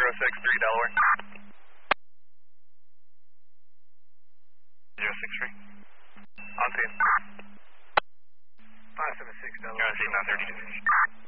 063 Delaware. 063. On scene. 576 Delaware. You're on scene, 932.